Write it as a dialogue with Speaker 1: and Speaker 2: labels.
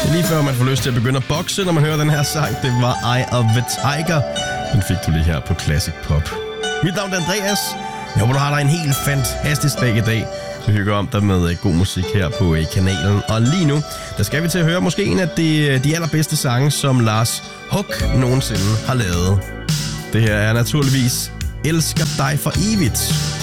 Speaker 1: Lige før man får lyst til at begynde at bokse, når man hører den her sang, det var Eye of the Tiger. Den fik du lige her på Classic Pop. Mit navn er Andreas. Jeg håber, du har dig en helt fantastisk dag i dag. Vi hygger om dig med god musik her på kanalen. Og lige nu, der skal vi til at høre måske en af de allerbedste sange, som Lars Huck nogensinde har lavet. Det her er naturligvis Elsker dig for evigt.